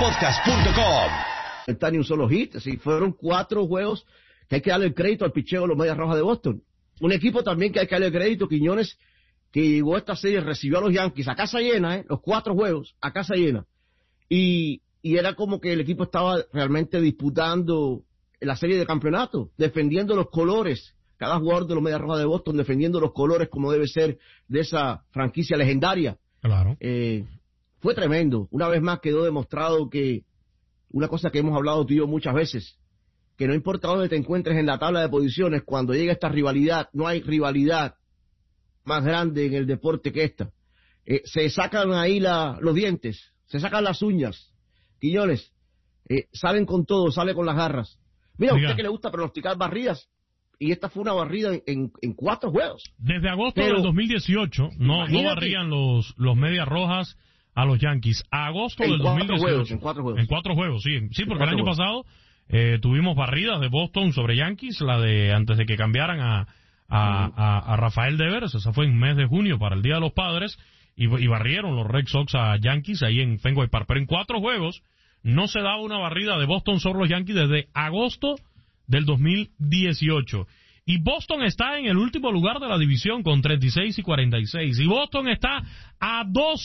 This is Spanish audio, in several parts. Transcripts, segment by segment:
www.radiodeportes.com. Está ni un solo hit, así fueron 4 juegos que hay que darle el crédito al picheo de los Medias Rojas de Boston. Un equipo también que hay que darle el crédito, Quiñones, que llegó a esta serie, recibió a los Yankees a casa llena, los 4 juegos a casa llena. Y era como que el equipo estaba realmente disputando la serie de campeonato, defendiendo los colores. Cada jugador de los Medias Rojas de Boston defendiendo los colores como debe ser de esa franquicia legendaria. Claro. Fue tremendo. Una vez más quedó demostrado que una cosa que hemos hablado tú y yo muchas veces, que no importa dónde te encuentres en la tabla de posiciones, cuando llega esta rivalidad, no hay rivalidad más grande en el deporte que esta. Se sacan ahí los dientes, se sacan las uñas. Quiñones, salen con todo, sale con las garras. Mira, a usted que le gusta pronosticar barridas, y esta fue una barrida en 4 juegos. Desde agosto del 2018 no barrían los Medias Rojas a los Yankees. A agosto del 2018. En 4 juegos. En 4 juegos, sí. Sí, porque el año pasado tuvimos barridas de Boston sobre Yankees, la de antes de que cambiaran a Rafael Devers. Esa fue en mes de junio para el Día de los Padres. Y barrieron los Red Sox a Yankees ahí en Fenway Park. Pero en 4 juegos no se daba una barrida de Boston sobre los Yankees desde agosto del 2018. Y Boston está en el último lugar de la división con 36-46. Y Boston está a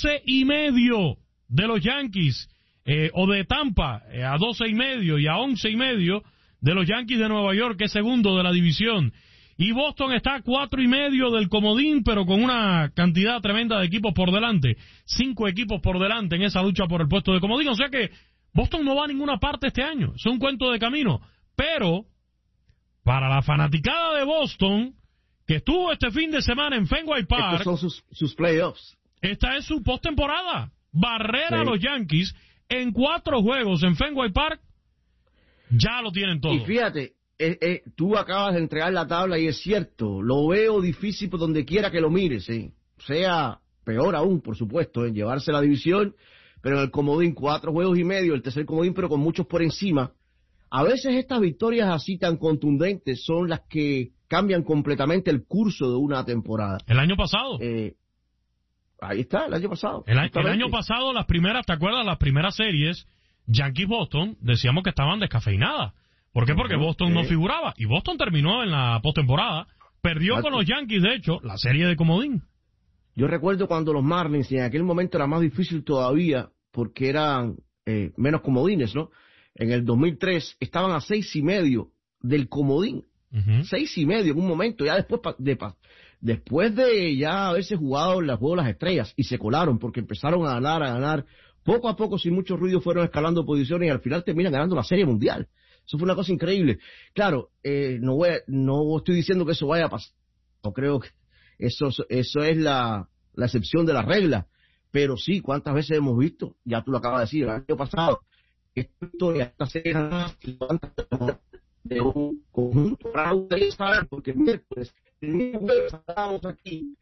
12.5 de los Yankees, o de Tampa, a 12.5 y a 11.5 de los Yankees de Nueva York, que es segundo de la división. Y Boston está a 4.5 del comodín, pero con una cantidad tremenda de equipos por delante. 5 equipos por delante en esa lucha por el puesto de comodín. O sea que Boston no va a ninguna parte este año. Es un cuento de camino. Pero para la fanaticada de Boston, que estuvo este fin de semana en Fenway Park, estos son sus playoffs. Esta es su postemporada. Barrer a los Yankees en 4 juegos en Fenway Park, ya lo tienen todo. Y fíjate, tú acabas de entregar la tabla y es cierto, lo veo difícil por donde quiera que lo mires, sea peor aún, por supuesto, en llevarse la división, pero en el comodín 4 juegos y medio, el tercer comodín, pero con muchos por encima. A veces estas victorias así tan contundentes son las que cambian completamente el curso de una temporada. El año pasado. Ahí está, el año pasado. El año pasado, las primeras, ¿te acuerdas? Las primeras series, Yankees-Boston, decíamos que estaban descafeinadas. ¿Por qué? Porque Boston no figuraba. Y Boston terminó en la postemporada. Perdió con los Yankees, de hecho, la serie de comodín. Yo recuerdo cuando los Marlins, y en aquel momento era más difícil todavía, porque eran menos comodines, ¿no? En el 2003 estaban a 6.5 del comodín. 6.5 en un momento, ya después de ya haberse jugado el juego de las estrellas, y se colaron porque empezaron a ganar, poco a poco, sin mucho ruido, fueron escalando posiciones y al final terminan ganando la Serie Mundial. Eso fue una cosa increíble. Claro, no estoy diciendo que eso vaya a pasar, no creo que eso es la excepción de la regla, pero sí, ¿cuántas veces hemos visto? Ya tú lo acabas de decir, el año pasado, esta serie de un conjunto fraude, ¿sabes? Porque miércoles estábamos aquí.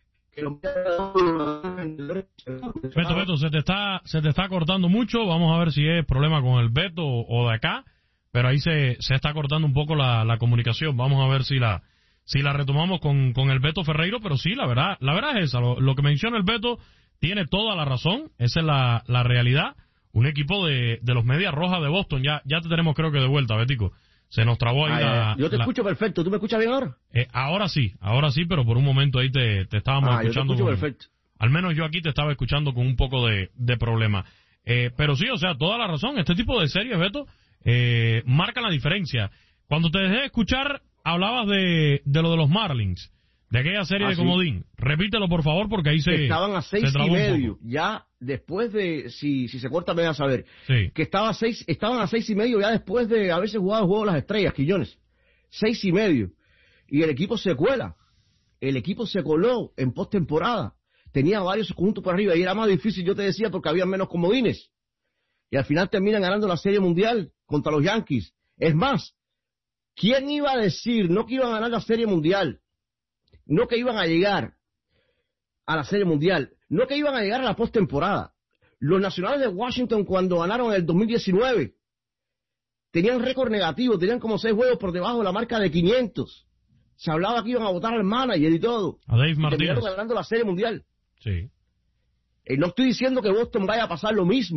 Beto, se te está cortando mucho. Vamos a ver si es problema con el Beto o de acá, pero ahí se está cortando un poco la comunicación. Vamos a ver si la retomamos con el Beto Ferreiro, pero sí, la verdad es esa. Lo que menciona el Beto tiene toda la razón. Esa es la realidad. Un equipo de los Medias Rojas de Boston. Ya te tenemos, creo que de vuelta, Betico. Se nos trabó ahí yo te escucho perfecto. ¿Tú me escuchas bien ahora? Ahora sí, pero por un momento ahí te estábamos escuchando. Yo te escucho perfecto. Al menos yo aquí te estaba escuchando con un poco de problema. Pero sí, o sea, toda la razón. Este tipo de series, Beto, marcan la diferencia. Cuando te dejé de escuchar, hablabas de lo de los Marlins, de aquella serie de comodín. Repítelo, por favor, porque ahí estaban a 6.5. Ya después de, si se corta me vas a saber, que estaban a 6.5 ya después de haberse jugado el juego de las estrellas, Quillones. 6.5. Y el equipo se cuela. El equipo se coló en postemporada. Tenía varios conjuntos por arriba y era más difícil, yo te decía, porque había menos comodines. Y al final terminan ganando la Serie Mundial contra los Yankees. Es más, ¿quién iba a decir no que iban a ganar la Serie Mundial? No que iban a llegar a la Serie Mundial, no que iban a llegar a la postemporada. Los Nacionales de Washington, cuando ganaron en el 2019, tenían récord negativo, tenían como 6 juegos por debajo de la marca de 500. Se hablaba que iban a votar al manager y todo. A Dave Martínez. Terminaron ganando la Serie Mundial. Sí. No estoy diciendo que Boston vaya a pasar lo mismo,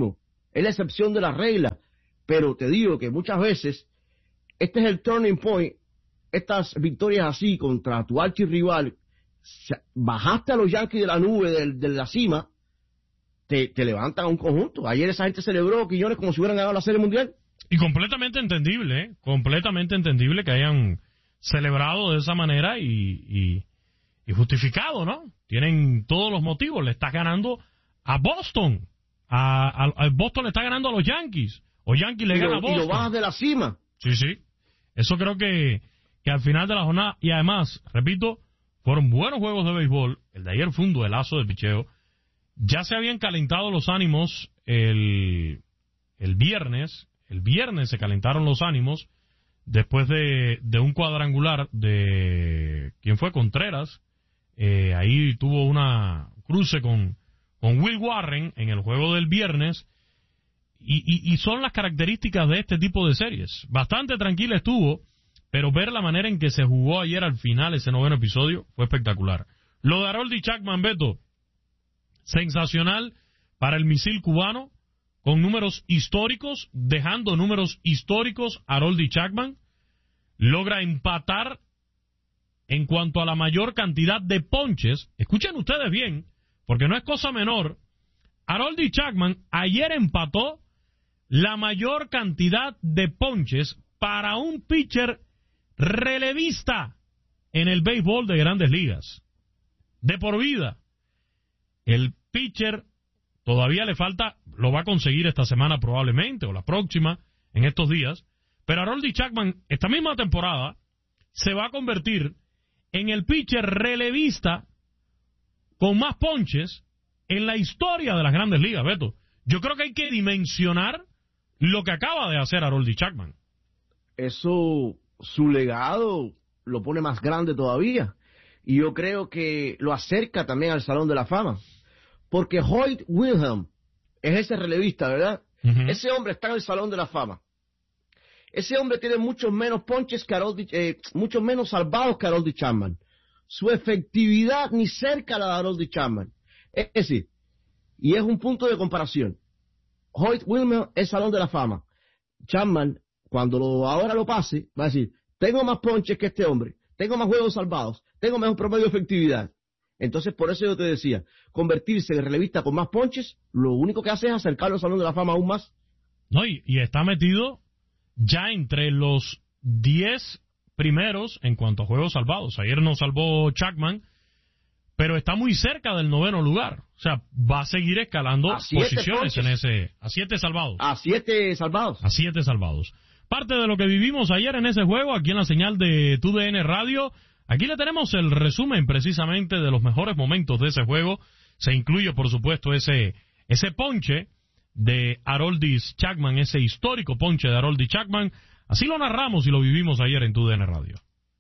es la excepción de la regla, pero te digo que muchas veces este es el turning point, estas victorias así contra tu archirrival, bajaste a los Yankees de la nube, de la cima, te levantan a un conjunto. Ayer esa gente celebró, Quiñones, como si hubieran ganado la Serie Mundial. Y completamente entendible, completamente entendible que hayan celebrado de esa manera y justificado, ¿no? Tienen todos los motivos. Le estás ganando a Boston. A Boston le está ganando a los Yankees. O Yankees le gana a Boston. Y lo bajas de la cima. Sí, sí. Eso creo que al final de la jornada, y además, repito, fueron buenos juegos de béisbol. El de ayer fue un duelazo de picheo. Ya se habían calentado los ánimos el viernes. El viernes se calentaron los ánimos después de un cuadrangular de... ¿Quién fue? Contreras. Ahí tuvo una cruce con Will Warren en el juego del viernes. Y son las características de este tipo de series. Bastante tranquila estuvo, pero ver la manera en que se jugó ayer al final ese noveno episodio fue espectacular. Lo de Aroldis Chapman, Beto, sensacional para el misil cubano, con números históricos, dejando números históricos. Aroldis Chapman logra empatar en cuanto a la mayor cantidad de ponches. Escuchen ustedes bien, porque no es cosa menor. Aroldis Chapman ayer empató la mayor cantidad de ponches para un pitcher relevista en el béisbol de Grandes Ligas. De por vida. El pitcher todavía le falta, lo va a conseguir esta semana probablemente, o la próxima, en estos días, pero Aroldis Chapman, esta misma temporada, se va a convertir en el pitcher relevista con más ponches en la historia de las Grandes Ligas, Beto. Yo creo que hay que dimensionar lo que acaba de hacer Aroldis Chapman. Eso, su legado lo pone más grande todavía. Y yo creo que lo acerca también al Salón de la Fama. Porque Hoyt Wilhelm es ese relevista, ¿verdad? Uh-huh. Ese hombre está en el Salón de la Fama. Ese hombre tiene muchos menos ponches que muchos menos salvados que Aroldis Chapman. Su efectividad ni cerca a la de Aroldis Chapman. Es decir, y es un punto de comparación. Hoyt Wilhelm es Salón de la Fama. Chapman, cuando ahora lo pase, va a decir, tengo más ponches que este hombre, tengo más juegos salvados, tengo mejor promedio de efectividad. Entonces, por eso yo te decía, convertirse en relevista con más ponches, lo único que hace es acercarlo al Salón de la Fama aún más. No, y está metido ya entre los 10 primeros en cuanto a juegos salvados. Ayer no salvó Chapman, pero está muy cerca del 9º lugar. O sea, va a seguir escalando posiciones en ese... A 7 salvados. A 7 salvados. A 7 salvados. Parte de lo que vivimos ayer en ese juego, aquí en la señal de TUDN Radio. Aquí le tenemos el resumen precisamente de los mejores momentos de ese juego. Se incluye, por supuesto, ese ponche de Aroldis Chapman, ese histórico ponche de Aroldis Chapman. Así lo narramos y lo vivimos ayer en TUDN Radio.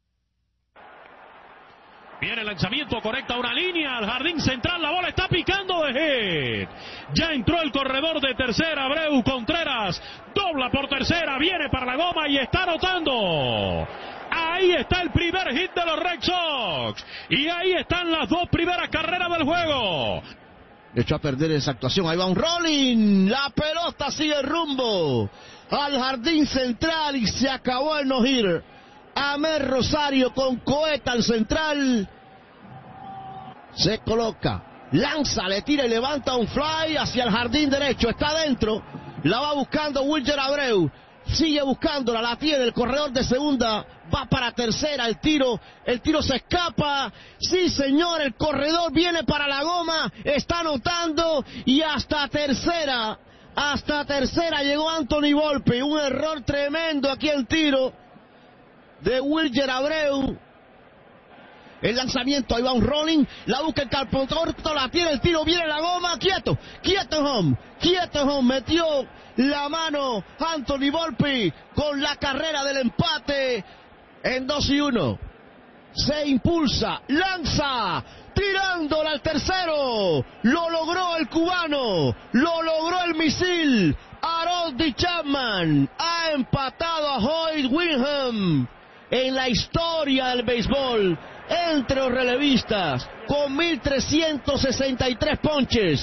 Viene el lanzamiento, conecta una línea al jardín central, la bola está picando de hit. Ya entró el corredor de tercera, Abreu Contreras, dobla por tercera, viene para la goma y está anotando. Ahí está el primer hit de los Red Sox. Y ahí están las 2 primeras carreras del juego. Echó a perder esa actuación, ahí va un rolling, la pelota sigue el rumbo al jardín central y se acabó el no-hitter. Amer Rosario con cohete al central, se coloca, lanza, le tira y levanta un fly hacia el jardín derecho, está adentro, la va buscando Wilyer Abreu, sigue buscándola, la tiene el corredor de segunda, va para tercera, el tiro se escapa, sí señor, el corredor viene para la goma, está anotando y hasta tercera llegó Anthony Volpe, un error tremendo aquí el tiro de Wilyer Abreu. El lanzamiento, ahí va un rolling, la busca el campo corto, la tiene, el tiro, viene la goma, quieto home, metió la mano Anthony Volpe con la carrera del empate en 2-1. Se impulsa, lanza, tirándola al tercero, lo logró el cubano, lo logró el misil. Aroldis Chapman ha empatado a Hoyt Wilhelm en la historia del béisbol entre los relevistas con 1.363 ponches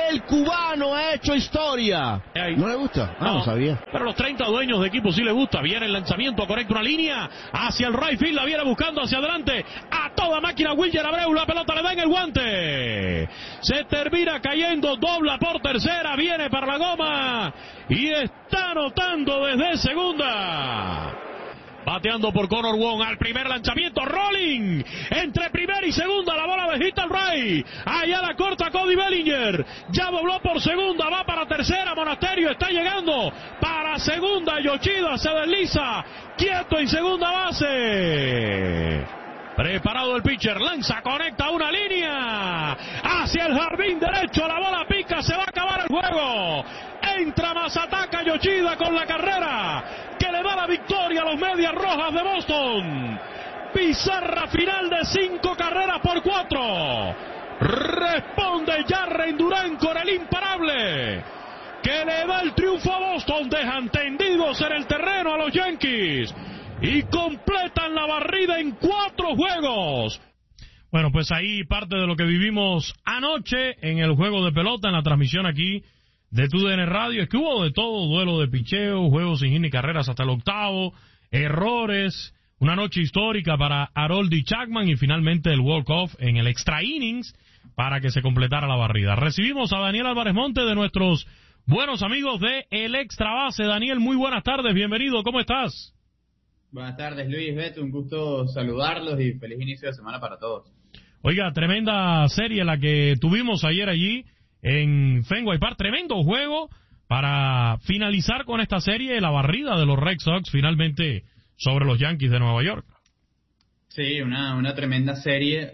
El cubano ha hecho historia. ¿No le gusta? No sabía. Pero a los 30 dueños de equipo sí le gusta. Viene el lanzamiento, conecta una línea hacia el right field, la viene buscando hacia adelante. A toda máquina Wilyer Abreu, la pelota le da en el guante. Se termina cayendo, dobla por tercera, viene para la goma y está anotando desde segunda. Bateando por Connor Wong al primer lanzamiento, rolling entre primera y segunda, la bola de hit al right, allá la corta Cody Bellinger, ya dobló por segunda, va para tercera, Monasterio está llegando para segunda, Yoshida se desliza, quieto en segunda base. Preparado el pitcher, lanza, conecta una línea hacia el jardín derecho, la bola pica, se va a acabar el juego. Entra Masataka Yoshida con la carrera que le da la victoria a los Medias Rojas de Boston. Pizarra final de 5 carreras por 4. Responde Jarren Duran con el imparable que le da el triunfo a Boston. Dejan tendidos en el terreno a los Yankees y completan la barrida en 4 juegos. Bueno, pues ahí parte de lo que vivimos anoche en el juego de pelota, en la transmisión aquí de TUDN Radio. Es que hubo de todo, duelo de picheo, juegos sin hit ni carreras hasta el octavo, errores, una noche histórica para Aroldis Chapman y finalmente el walk-off en el extra innings para que se completara la barrida. Recibimos a Daniel Álvarez Monte, de nuestros buenos amigos de El Extra Base. Daniel, muy buenas tardes, bienvenido, ¿cómo estás? Buenas tardes, Luis, Beto, un gusto saludarlos y feliz inicio de semana para todos. Oiga, tremenda serie la que tuvimos ayer allí en Fenway Park, tremendo juego para finalizar con esta serie, la barrida de los Red Sox finalmente sobre los Yankees de Nueva York. Sí, una tremenda serie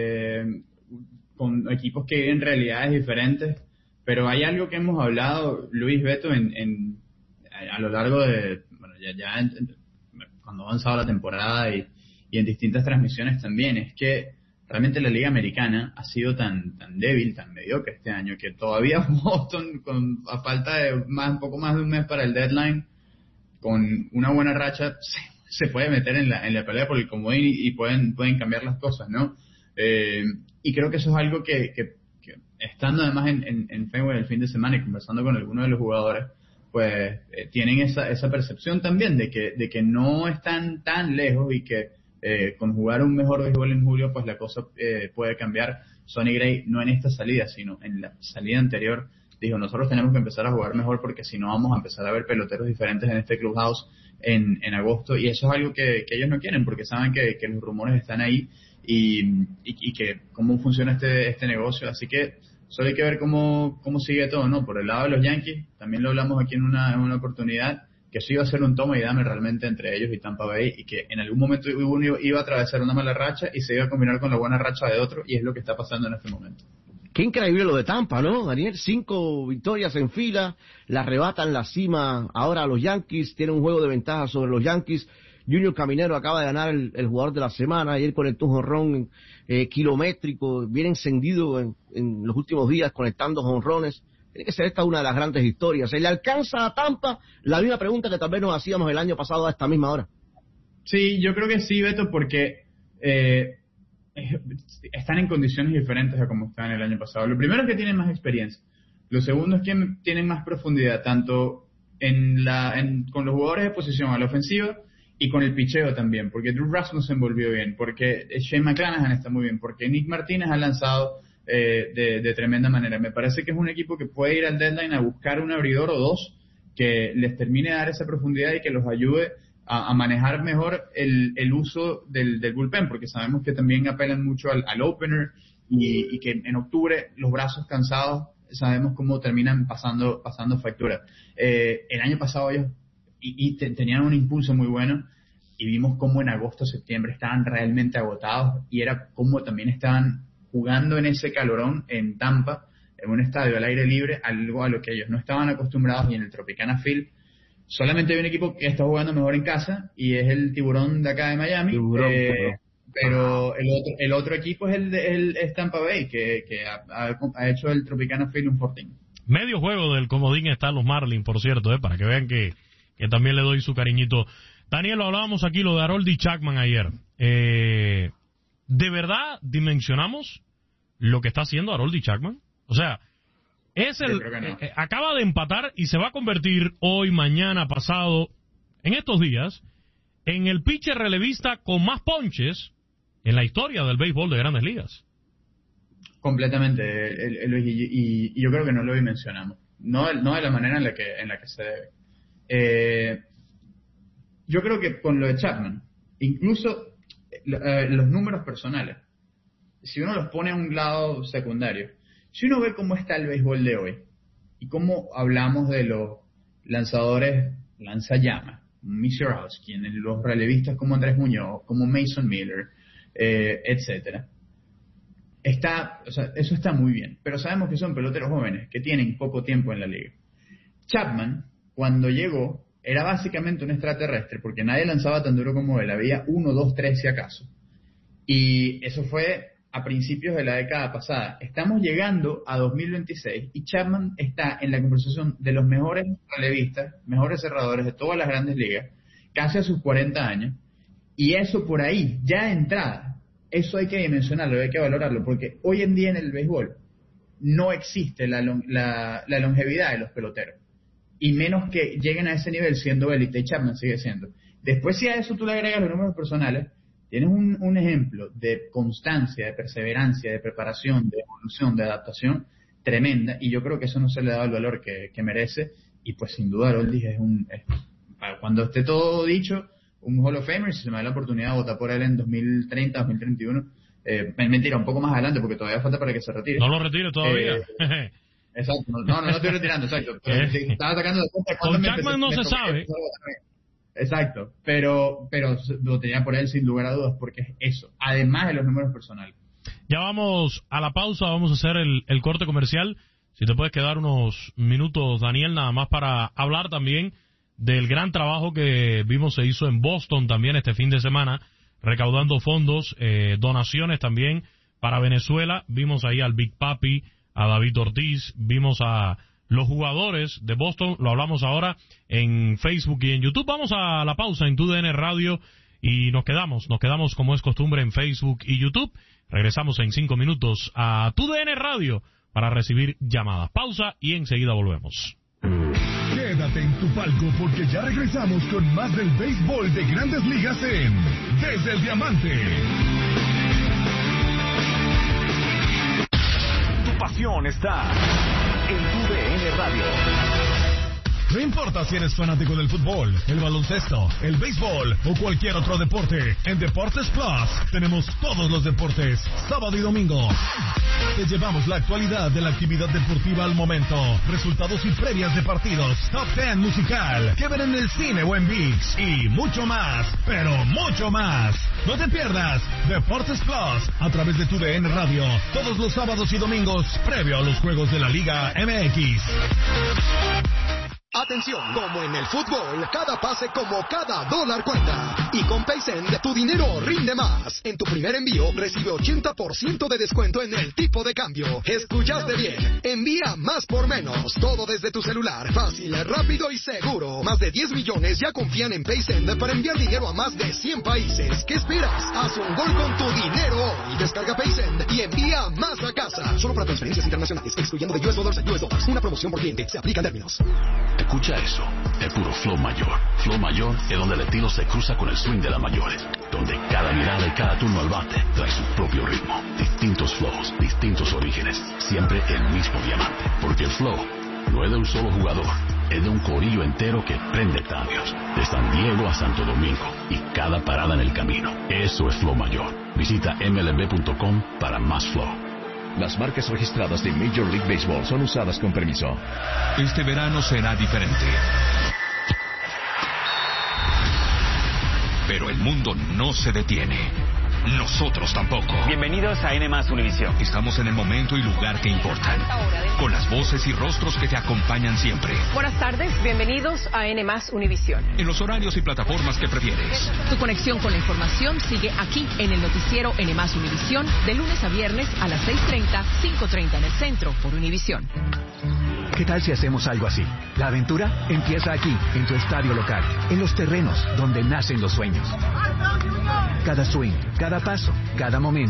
con equipos que viven realidades diferentes, pero hay algo que hemos hablado, Luis, Beto, a lo largo de, bueno, cuando ha avanzado la temporada y en distintas transmisiones también, es que realmente la Liga Americana ha sido tan débil, tan mediocre este año, que todavía Boston, a falta de un poco más de un mes para el deadline, con una buena racha, se puede meter en la pelea por el comodín y pueden cambiar las cosas, ¿no? Y creo que eso es algo que estando además en Fenway el fin de semana y conversando con algunos de los jugadores, pues tienen esa percepción también de que no están tan lejos y que con jugar un mejor béisbol en julio, pues la cosa puede cambiar. Sonny Gray, no en esta salida, sino en la salida anterior, dijo, nosotros tenemos que empezar a jugar mejor porque si no vamos a empezar a ver peloteros diferentes en este clubhouse en agosto, y eso es algo que ellos no quieren porque saben que los rumores están ahí y que cómo funciona este negocio, así que solo hay que ver cómo sigue todo, ¿no? Por el lado de los Yankees, también lo hablamos aquí en una oportunidad, que eso iba a ser un toma y dame realmente entre ellos y Tampa Bay, y que en algún momento uno iba a atravesar una mala racha y se iba a combinar con la buena racha de otro, y es lo que está pasando en este momento. Qué increíble lo de Tampa, ¿no, Daniel? 5 victorias en fila, la arrebatan la cima ahora a los Yankees, tiene un juego de ventaja sobre los Yankees. Junior Caminero acaba de ganar el jugador de la semana, ayer conectó un jonrón kilométrico, bien encendido en los últimos días conectando jonrones. Tiene que ser esta una de las grandes historias. ¿Se le alcanza a Tampa? La misma pregunta que tal vez nos hacíamos el año pasado a esta misma hora. Sí, yo creo que sí, Beto, porque están en condiciones diferentes a como estaban el año pasado. Lo primero es que tienen más experiencia. Lo segundo es que tienen más profundidad, tanto con los jugadores de posición a la ofensiva y con el picheo también, porque Drew Rasmussen volvió bien, porque Shane McClanahan está muy bien, porque Nick Martínez ha lanzado de tremenda manera. Me parece que es un equipo que puede ir al deadline a buscar un abridor o dos que les termine de dar esa profundidad y que los ayude a manejar mejor el uso del bullpen, porque sabemos que también apelan mucho al opener y que en octubre los brazos cansados sabemos cómo terminan pasando factura. El año pasado ellos tenían un impulso muy bueno y vimos cómo en agosto, septiembre estaban realmente agotados, y era cómo también estaban jugando en ese calorón en Tampa, en un estadio al aire libre, algo a lo que ellos no estaban acostumbrados, y en el Tropicana Field solamente hay un equipo que está jugando mejor en casa y es el Tiburón de acá de Miami, pero el otro equipo es el Tampa Bay, que ha hecho el Tropicana Field un fortín. Medio juego del comodín están los Marlins, por cierto, para que vean que también le doy su cariñito. Daniel, lo hablábamos aquí, lo de Aroldis Chapman ayer. ¿De verdad dimensionamos lo que está haciendo Aroldis Chapman? O sea, acaba de empatar y se va a convertir hoy, mañana, pasado, en estos días, en el pitcher relevista con más ponches en la historia del béisbol de Grandes Ligas. Completamente, Luis, y yo creo que no lo mencionamos. No de la manera en la que se debe. Yo creo que con lo de Chapman, incluso los números personales, si uno los pone a un lado secundario, si uno ve cómo está el béisbol de hoy y cómo hablamos de los lanzadores lanzallamas, Misiorowski, los relevistas como Andrés Muñoz, como Mason Miller, etcétera, eso está muy bien, pero sabemos que son peloteros jóvenes que tienen poco tiempo en la liga. Chapman, cuando llegó, era básicamente un extraterrestre porque nadie lanzaba tan duro como él, había 1, 2, 3 si acaso, y eso fue a principios de la década pasada. Estamos llegando a 2026 y Chapman está en la conversación de los mejores relevistas, mejores cerradores de todas las grandes ligas, casi a sus 40 años, y eso por ahí, ya de entrada, eso hay que dimensionarlo, hay que valorarlo, porque hoy en día en el béisbol no existe la longevidad de los peloteros, y menos que lleguen a ese nivel siendo élite, y Chapman sigue siendo. Después, si a eso tú le agregas los números personales, tienes un ejemplo de constancia, de perseverancia, de preparación, de evolución, de adaptación tremenda, y yo creo que eso no se le da el valor que merece, y pues sin duda Aroldis cuando esté todo dicho, un Hall of Famer. Si se me da la oportunidad de votar por él en 2030, 2031, mentira, un poco más adelante, porque todavía falta para que se retire. No lo retire todavía. Exacto, no estoy retirando, exacto. Estaba sacando de cuenta con Chapman no se sabe. Exacto, pero lo tenía por él sin lugar a dudas, porque es eso, además de los números personales. Ya vamos a la pausa, vamos a hacer el corte comercial. Si te puedes quedar unos minutos, Daniel, nada más para hablar también del gran trabajo que vimos se hizo en Boston también este fin de semana, recaudando fondos, donaciones también para Venezuela. Vimos ahí al Big Papi, a David Ortiz, vimos a los jugadores de Boston, lo hablamos ahora en Facebook y en YouTube. Vamos a la pausa en TUDN Radio y nos quedamos como es costumbre en Facebook y YouTube. Regresamos en 5 minutos a TUDN Radio para recibir llamadas. Pausa y enseguida volvemos. Quédate en tu palco porque ya regresamos con más del béisbol de Grandes Ligas en Desde el Diamante. Tu pasión está en TUDN Radio. No importa si eres fanático del fútbol, el baloncesto, el béisbol o cualquier otro deporte, en Deportes Plus tenemos todos los deportes, sábado y domingo. Te llevamos la actualidad de la actividad deportiva al momento, resultados y previas de partidos, top 10 musical, que ver en el cine o en ViX y mucho más, pero mucho más. No te pierdas Deportes Plus a través de TUDN Radio, todos los sábados y domingos, previo a los juegos de la Liga MX. Atención, como en el fútbol, cada pase como cada dólar cuenta. Y con PaySend, tu dinero rinde más. En tu primer envío, recibe 80% de descuento en el tipo de cambio. ¿Escuchaste bien? Envía más por menos. Todo desde tu celular. Fácil, rápido y seguro. Más de 10 millones ya confían en PaySend para enviar dinero a más de 100 países. ¿Qué esperas? Haz un gol con tu dinero hoy. Descarga PaySend y envía más a casa. Solo para transferencias internacionales, excluyendo de US Dollars a US Dollars. Una promoción por cliente. Se aplican términos. Escucha eso, es puro flow mayor. Flow mayor es donde el estilo se cruza con el swing de las mayores, donde cada mirada y cada turno al bate trae su propio ritmo. Distintos flows, distintos orígenes, siempre el mismo diamante. Porque el flow no es de un solo jugador, es de un corillo entero que prende estadios, de San Diego a Santo Domingo y cada parada en el camino. Eso es flow mayor. Visita mlb.com para más flow. Las marcas registradas de Major League Baseball son usadas con permiso. Este verano será diferente. Pero el mundo no se detiene. Nosotros tampoco. Bienvenidos a N+ Univisión. Estamos en el momento y lugar que importan, con las voces y rostros que te acompañan siempre. Buenas tardes, bienvenidos a N+ Univisión. En los horarios y plataformas que prefieres. Tu conexión con la información sigue aquí en el noticiero N+ Univisión, de lunes a viernes a las 6:30, 5:30 en el centro, por Univisión. ¿Qué tal si hacemos algo así? La aventura empieza aquí, en tu estadio local, en los terrenos donde nacen los sueños. Cada swing, cada paso, cada momento.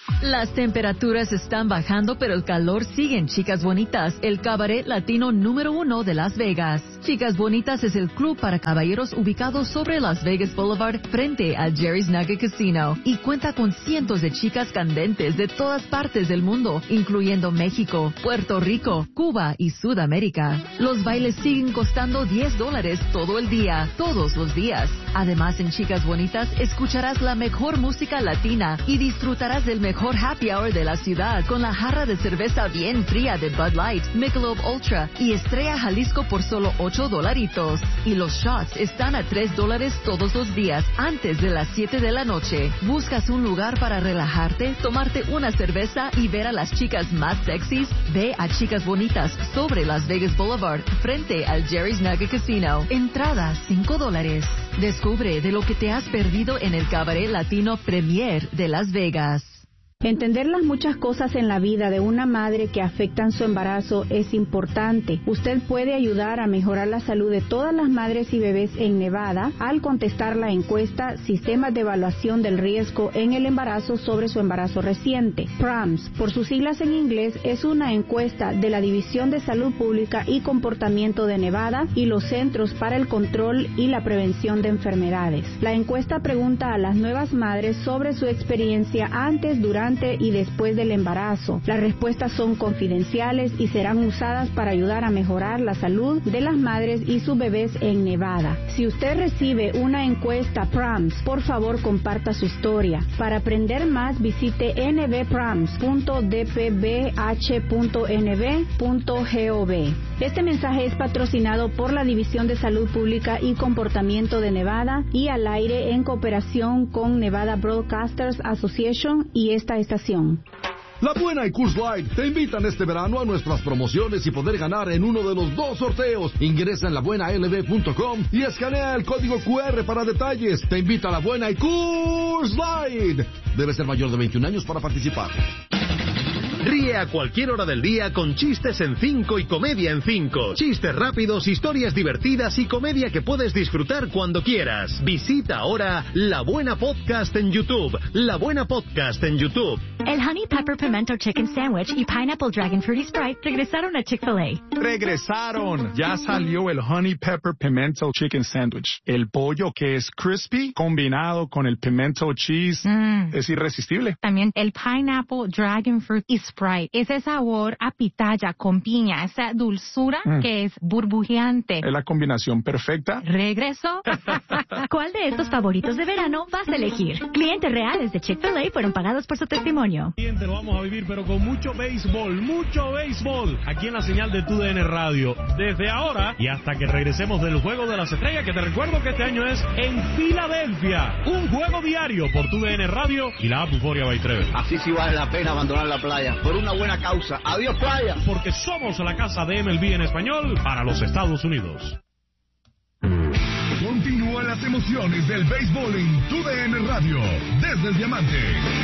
Las temperaturas están bajando, pero el calor sigue en Chicas Bonitas, el cabaret latino número 1 de Las Vegas. Chicas Bonitas es el club para caballeros ubicado sobre Las Vegas Boulevard frente al Jerry's Nugget Casino y cuenta con cientos de chicas candentes de todas partes del mundo, incluyendo México, Puerto Rico, Cuba y Sudamérica. Los bailes siguen costando $10 todo el día, todos los días. Además, en Chicas Bonitas escucharás la mejor música latina y disfrutarás del mejor happy hour de la ciudad con la jarra de cerveza bien fría de Bud Light, Michelob Ultra y Estrella Jalisco por solo $8. Y los shots están a $3 todos los días antes de las 7 de la noche. ¿Buscas un lugar para relajarte, tomarte una cerveza y ver a las chicas más sexys? Ve a Chicas Bonitas sobre Las Vegas Boulevard frente al Jerry's Nugget Casino. Entrada $5. Descubre de lo que te has perdido en el cabaret latino Premier de Las Vegas. Entender las muchas cosas en la vida de una madre que afectan su embarazo es importante. Usted puede ayudar a mejorar la salud de todas las madres y bebés en Nevada al contestar la encuesta Sistemas de Evaluación del Riesgo en el Embarazo sobre su embarazo reciente. PRAMS, por sus siglas en inglés, es una encuesta de la División de Salud Pública y Comportamiento de Nevada y los Centros para el Control y la Prevención de Enfermedades. La encuesta pregunta a las nuevas madres sobre su experiencia antes, durante y después del embarazo. Las respuestas son confidenciales y serán usadas para ayudar a mejorar la salud de las madres y sus bebés en Nevada. Si usted recibe una encuesta PRAMS, por favor comparta su historia. Para aprender más, visite nbprams.dpbh.nv.gov. Este mensaje es patrocinado por la División de Salud Pública y Comportamiento de Nevada y al aire en cooperación con Nevada Broadcasters Association y esta estación. La Buena y Coors Light te invitan este verano a nuestras promociones y poder ganar en uno de los 2 sorteos. Ingresa en labuenalb.com y escanea el código QR para detalles. Te invita a La Buena y Coors Light. Debe ser mayor de 21 años para participar. Ríe a cualquier hora del día con Chistes en 5 y Comedia en 5. Chistes rápidos, historias divertidas y comedia que puedes disfrutar cuando quieras. Visita ahora La Buena Podcast en YouTube. La Buena Podcast en YouTube. El Honey Pepper Pimento Chicken Sandwich y Pineapple Dragon Fruity Sprite regresaron a Chick-fil-A. ¡Regresaron! Ya salió el Honey Pepper Pimento Chicken Sandwich. El pollo que es crispy combinado con el pimento cheese es irresistible. También el Pineapple Dragon Fruit y Sprite. Ese sabor a pitaya con piña, esa dulzura que es burbujeante. Es la combinación perfecta. ¿Regreso? ¿Cuál de estos favoritos de verano vas a elegir? Clientes reales de Chick-fil-A fueron pagados por su testimonio. Lo vamos a vivir, pero con mucho béisbol, aquí en la señal de TUDN Radio. Desde ahora y hasta que regresemos del Juego de las Estrellas, que te recuerdo que este año es en Filadelfia. Un juego diario por TUDN Radio y la app Euphoria by Trevor. Así sí vale la pena abandonar la playa. Por una buena causa. Adiós, playa. Porque somos la casa de MLB en español para los Estados Unidos. Continúan las emociones del béisbol en TUDN Radio. Desde el Diamante.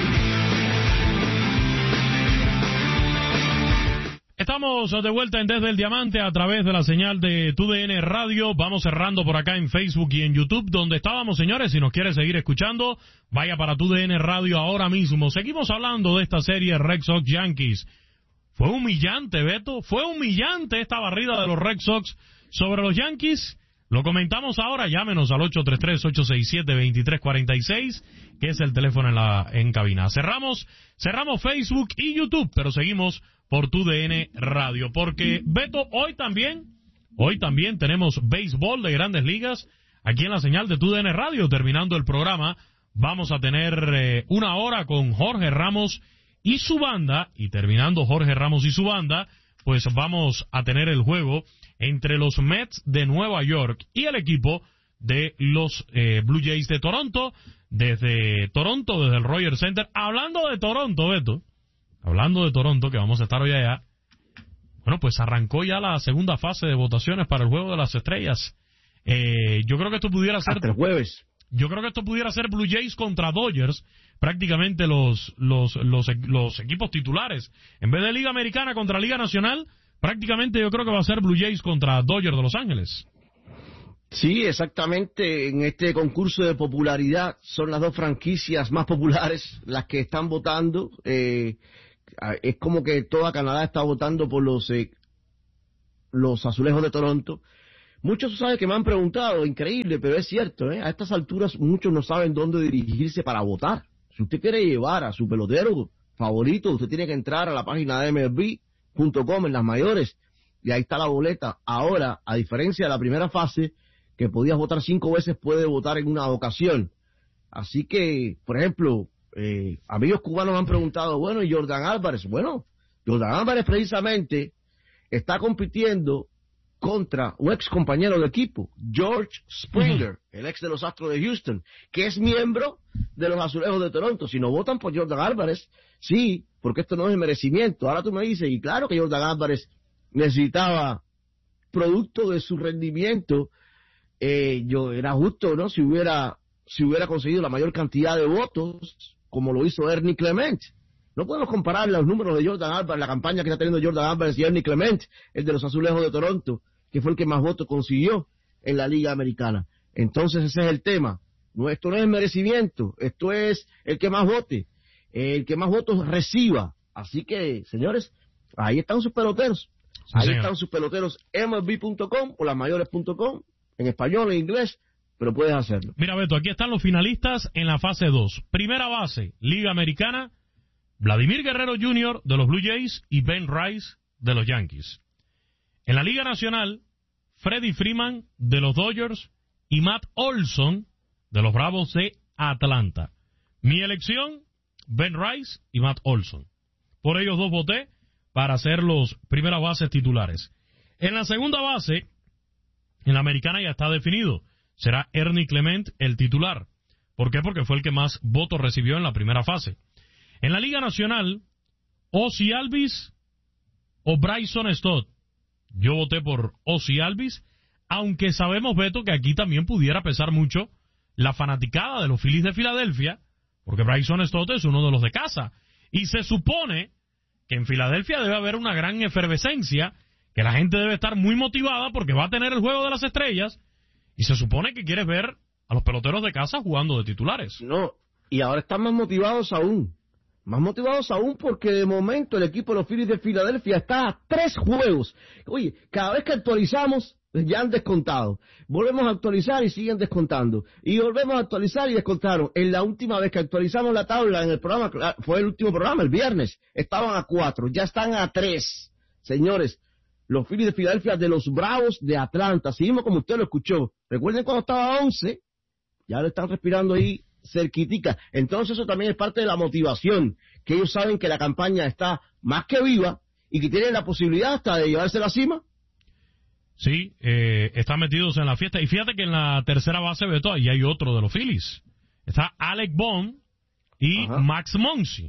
Estamos de vuelta en Desde el Diamante a través de la señal de TUDN Radio. Vamos cerrando por acá en Facebook y en YouTube, donde estábamos, señores. Si nos quiere seguir escuchando, vaya para TUDN Radio ahora mismo. Seguimos hablando de esta serie Red Sox Yankees. Fue humillante, Beto. Fue humillante esta barrida de los Red Sox sobre los Yankees. Lo comentamos ahora. Llámenos al 833-867-2346, que es el teléfono en cabina. Cerramos Facebook y YouTube, pero seguimos por TUDN Radio, porque Beto, hoy también tenemos béisbol de Grandes Ligas aquí en la señal de TUDN Radio. Terminando el programa, vamos a tener una hora con Jorge Ramos y su banda, y terminando Jorge Ramos y su banda, pues vamos a tener el juego entre los Mets de Nueva York y el equipo de los Blue Jays de Toronto, desde el Rogers Center. Hablando de Toronto, Beto, que vamos a estar hoy allá, bueno, pues arrancó ya la segunda fase de votaciones para el Juego de las Estrellas. Yo creo que esto pudiera ser... Hasta el jueves. Yo creo que esto pudiera ser Blue Jays contra Dodgers, prácticamente los equipos titulares. En vez de Liga Americana contra Liga Nacional, prácticamente yo creo que va a ser Blue Jays contra Dodgers de Los Ángeles. Sí, exactamente. En este concurso de popularidad son las dos franquicias más populares las que están votando. Es como que toda Canadá está votando por los Azulejos de Toronto. Muchos saben que me han preguntado, increíble, pero es cierto, a estas alturas muchos no saben dónde dirigirse para votar. Si usted quiere llevar a su pelotero favorito, usted tiene que entrar a la página de MLB.com en las mayores, y ahí está la boleta. Ahora, a diferencia de la primera fase, que podías votar 5 veces, puede votar en una ocasión. Así que, por ejemplo, amigos cubanos me han preguntado, bueno, ¿y Jordan Álvarez? Bueno, Jordan Álvarez precisamente está compitiendo contra un ex compañero de equipo, George Springer, el ex de los Astros de Houston, que es miembro de los Azulejos de Toronto. Si no votan por Jordan Álvarez, sí, porque esto no es merecimiento. Ahora tú me dices, y claro que Jordan Álvarez necesitaba producto de su rendimiento, yo era justo, ¿no? Si hubiera conseguido la mayor cantidad de votos, como lo hizo Ernie Clement. No podemos comparar los números de Jordan Álvarez, la campaña que está teniendo Jordan Álvarez y Ernie Clement, el de los Azulejos de Toronto, que fue el que más votos consiguió en la Liga Americana. Entonces ese es el tema. No, esto no es merecimiento, esto es el que más vote, el que más votos reciba. Así que, señores, ahí están sus peloteros. Sí, ahí señor. están sus peloteros, MLB.com o lasmayores.com, en español, en inglés, pero puedes hacerlo. Mira, Beto, aquí están los finalistas en la fase 2. Primera base, Liga Americana, Vladimir Guerrero Jr. de los Blue Jays y Ben Rice de los Yankees. En la Liga Nacional, Freddie Freeman de los Dodgers y Matt Olson de los Bravos de Atlanta. Mi elección, Ben Rice y Matt Olson. Por ellos dos voté para ser los primeras bases titulares. En la segunda base, en la Americana ya está definido. Será Ernie Clement el titular. ¿Por qué? Porque fue el que más votos recibió en la primera fase. En la Liga Nacional, Ozzie Albies o Bryson Stott. Yo voté por Ozzie Albies, aunque sabemos, Beto, que aquí también pudiera pesar mucho la fanaticada de los Phillies de Filadelfia, porque Bryson Stott es uno de los de casa. Y se supone que en Filadelfia debe haber una gran efervescencia, que la gente debe estar muy motivada porque va a tener el Juego de las Estrellas, y se supone que quieres ver a los peloteros de casa jugando de titulares. No, y ahora están más motivados aún. Más motivados aún porque de momento el equipo de los Phillies de Filadelfia está a 3 juegos. Oye, cada vez que actualizamos, ya han descontado. Volvemos a actualizar y siguen descontando. Y volvemos a actualizar y descontaron. En la última vez que actualizamos la tabla en el programa, fue el último programa, el viernes, estaban a 4, ya están a 3. Señores, los Phillies de Filadelfia de los Bravos de Atlanta, seguimos como usted lo escuchó. Recuerden cuando estaba a 11, ya lo están respirando ahí cerquitica. Entonces eso también es parte de la motivación, que ellos saben que la campaña está más que viva y que tienen la posibilidad hasta de llevarse a la cima. Sí, están metidos en la fiesta. Y fíjate que en la tercera base, Beto, ahí hay otro de los Phillies. Está Alec Bohm y Max Muncy.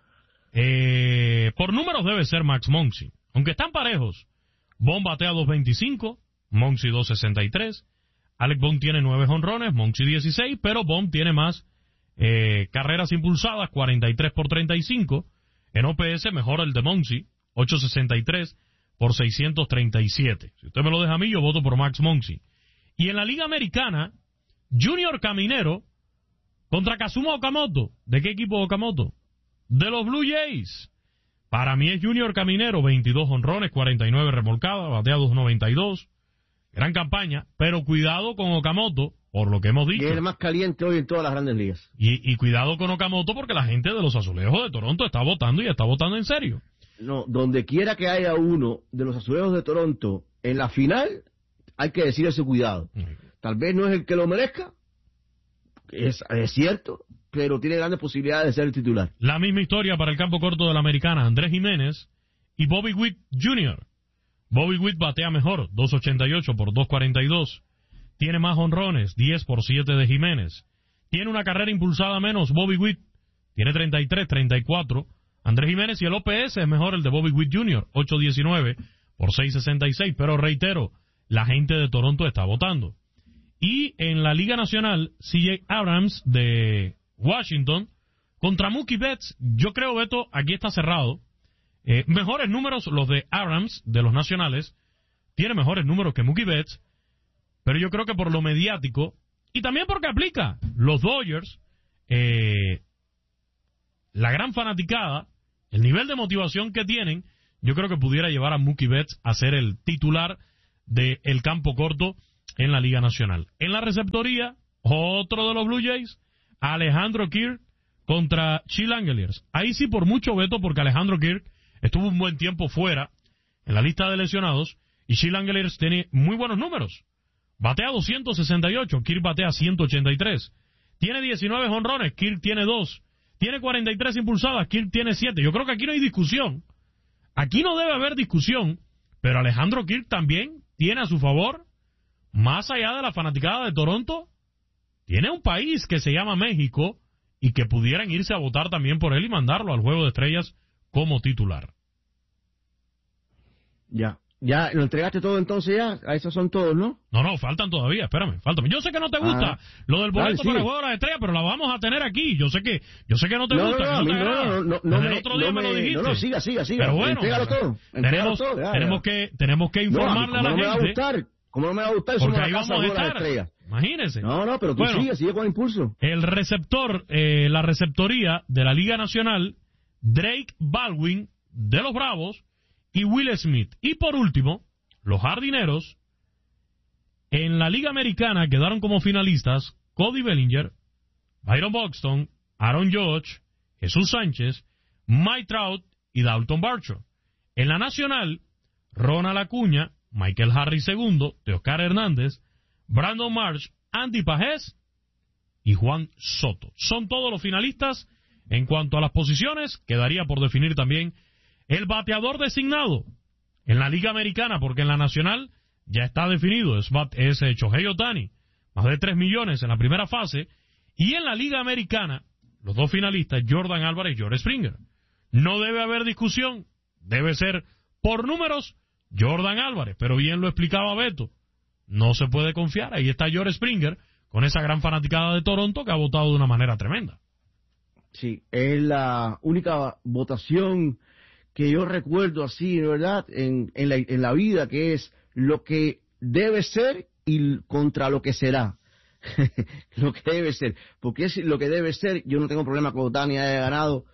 Por números debe ser Max Muncy. Aunque están parejos. Bohm batea 2.25, Muncy 2.63. Alec Bohm tiene 9 jonrones, Muncy 16, pero Bohm tiene más carreras impulsadas, 43 por 35. En OPS mejor el de Muncy, 8.63 por 637. Si usted me lo deja a mí, yo voto por Max Muncy. Y en la Liga Americana, Junior Caminero contra Kazuma Okamoto. ¿De qué equipo Okamoto? De los Blue Jays. Para mí es Junior Caminero, 22 jonrones, 49 remolcadas, batea 2.92. Gran campaña, pero cuidado con Okamoto, por lo que hemos dicho. Que es el más caliente hoy en todas las grandes ligas. Y cuidado con Okamoto porque la gente de los Azulejos de Toronto está votando y está votando en serio. No, donde quiera que haya uno de los Azulejos de Toronto en la final, hay que decir ese cuidado. Tal vez no es el que lo merezca, es cierto, pero tiene grandes posibilidades de ser el titular. La misma historia para el campo corto de la Americana, Andrés Jiménez y Bobby Witt Jr. Bobby Witt batea mejor, 2.88 por 2.42. Tiene más jonrones, 10 por 7 de Jiménez. Tiene una carrera impulsada menos Bobby Witt. Tiene 33, 34. Andrés Jiménez, y el OPS es mejor el de Bobby Witt Jr., 8.19 por 6.66. Pero reitero, la gente de Toronto está votando. Y en la Liga Nacional, C.J. Abrams de Washington contra Mookie Betts. Yo creo, Beto, aquí está cerrado. Mejores números los de Abrams, de los Nacionales. Tiene mejores números que Mookie Betts. pero yo creo que por lo mediático, y también porque aplica, los Dodgers, la gran fanaticada, el nivel de motivación que tienen, yo creo que pudiera llevar a Mookie Betts a ser el titular del campo corto en la Liga Nacional. En la receptoría, otro de los Blue Jays, Alejandro Kirk contra Shea Langeliers. Ahí sí por mucho, Beto, porque Alejandro Kirk estuvo un buen tiempo fuera en la lista de lesionados y Shea Langeliers tiene muy buenos números. Batea 268, Kirk batea 183. Tiene 19 jonrones, Kirk tiene 2. Tiene 43 impulsadas, Kirk tiene 7. Yo creo que aquí no hay discusión. Aquí no debe haber discusión, pero Alejandro Kirk también tiene a su favor, más allá de la fanaticada de Toronto, tiene un país que se llama México y que pudieran irse a votar también por él y mandarlo al Juego de Estrellas como titular. Ya, ¿lo entregaste todo entonces ya? A esos son todos, ¿no? No, faltan todavía, espérame, faltan. Yo sé que no te gusta lo del boleto para el Juego de las Estrellas, pero la vamos a tener aquí. Yo sé que no te gusta, que no te agrada. El otro día me lo dijiste. No, siga. Pero bueno, tenemos que informarle a la gente. ¿Cómo no me va a gustar? Porque ahí vamos a estar. Imagínense. No, pero tú sigue con impulso. El receptor, la receptoría de la Liga Nacional, Drake Baldwin, de los Bravos, y Will Smith. Y por último, los jardineros, en la Liga Americana quedaron como finalistas Cody Bellinger, Byron Buxton, Aaron Judge, Jesús Sánchez, Mike Trout y Dalton Varsho. En la Nacional, Ronald Acuña, Michael Harris II, Teoscar Hernández, Brandon Marsh, Andy Pajés y Juan Soto. Son todos los finalistas. En cuanto a las posiciones, quedaría por definir también el bateador designado en la Liga Americana, porque en la Nacional ya está definido, es Shohei Ohtani, más de 3 millones en la primera fase, y en la Liga Americana, los dos finalistas, Jordan Álvarez y George Springer. No debe haber discusión, debe ser por números Jordan Álvarez, pero bien lo explicaba Beto, no se puede confiar, ahí está George Springer, con esa gran fanaticada de Toronto que ha votado de una manera tremenda. Sí, es la única votación que yo recuerdo así, ¿verdad?, en la vida, que es lo que debe ser y contra lo que será. Lo que debe ser. Porque es lo que debe ser. Yo no tengo problema con Ohtani haya ganado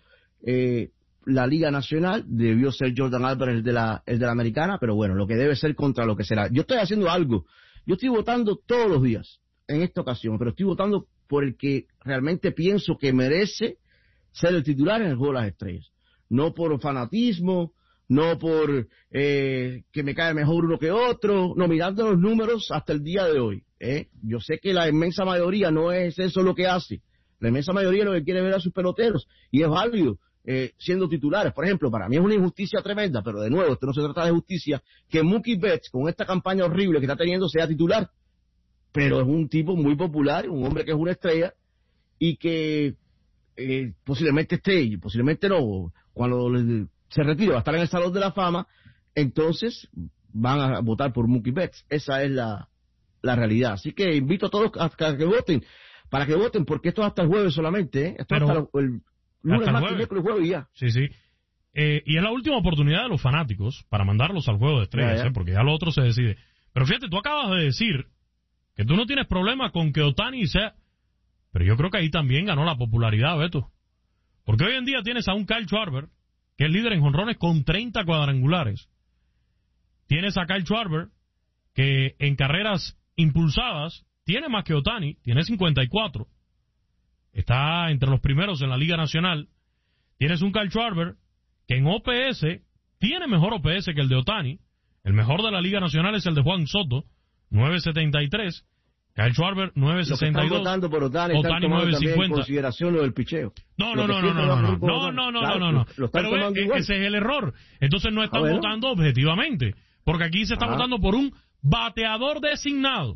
la Liga Nacional. Debió ser Jordan Álvarez el de la Americana, pero bueno, lo que debe ser contra lo que será. Yo estoy haciendo algo. Yo estoy votando todos los días en esta ocasión, pero estoy votando por el que realmente pienso que merece ser el titular en el Juego de las Estrellas. No por fanatismo, no por que me cae mejor uno que otro, no, mirando los números hasta el día de hoy. Yo sé que la inmensa mayoría no es eso lo que hace. La inmensa mayoría lo que quiere ver a sus peloteros, y es válido siendo titulares. Por ejemplo, para mí es una injusticia tremenda, pero de nuevo, esto no se trata de justicia, que Mookie Betts, con esta campaña horrible que está teniendo, sea titular. Pero es un tipo muy popular, un hombre que es una estrella, y que posiblemente esté, y posiblemente no, cuando se retire va a estar en el Salón de la Fama, entonces van a votar por Mookie Betts. Esa es la realidad. Así que invito a todos a que voten, porque esto es hasta el jueves solamente, Esto es hasta el lunes, martes, miércoles, jueves y ya. Sí. Y es la última oportunidad de los fanáticos para mandarlos al Juego de Estrellas, porque ya lo otro se decide. Pero fíjate, tú acabas de decir que tú no tienes problema con que Ohtani sea... Pero yo creo que ahí también ganó la popularidad, Beto. Porque hoy en día tienes a un Kyle Schwarber, que es líder en jonrones con 30 cuadrangulares. Tienes a Kyle Schwarber, que en carreras impulsadas tiene más que Ohtani, tiene 54. Está entre los primeros en la Liga Nacional. Tienes un Kyle Schwarber, que en OPS tiene mejor OPS que el de Ohtani. El mejor de la Liga Nacional es el de Juan Soto, 9.73. Kyle Schwarber, 9.62. Están votando por Ohtani, están tomando también en consideración lo del picheo. No. Pero ese es el error. Entonces no están votando objetivamente. Porque aquí se está votando por un bateador designado.